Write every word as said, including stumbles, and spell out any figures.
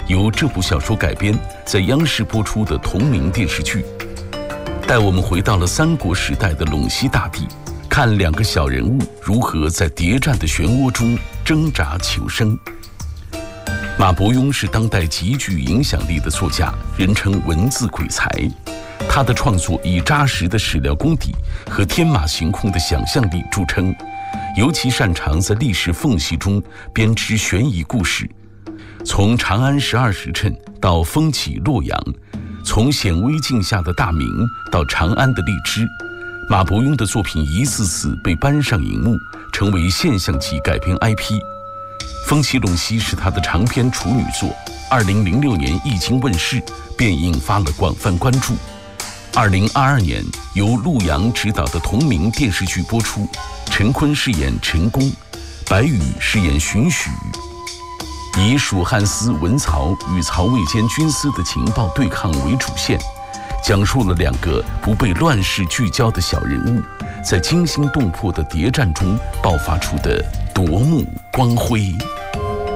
由这部小说改编，在央视播出的同名电视剧，带我们回到了三国时代的陇西大地，看两个小人物如何在谍战的漩涡中挣扎求生。马伯庸是当代极具影响力的作家，人称文字鬼才。他的创作以扎实的史料功底和天马行空的想象力著称，尤其擅长在历史缝隙中编织悬疑故事。从长安十二时辰到风起洛阳，从显微镜下的大明到长安的荔枝，马伯庸的作品一次次被搬上荧幕，成为现象级改编 I P。风起陇西是他的长篇处女作，二零零六年一经问世，便引发了广泛关注。二零二二年，由陆阳执导的同名电视剧播出，陈坤饰演陈宫，白宇饰演荀许。以蜀汉司文曹与曹魏间军司的情报对抗为主线，讲述了两个不被乱世聚焦的小人物，在惊心动魄的谍战中爆发出的夺目光辉。